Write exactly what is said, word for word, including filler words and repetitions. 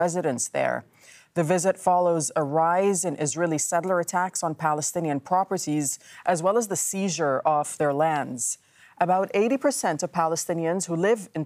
residents there. The visit follows a rise in Israeli settler attacks on Palestinian properties, as well as the seizure of their lands. About eighty percent of Palestinians who live in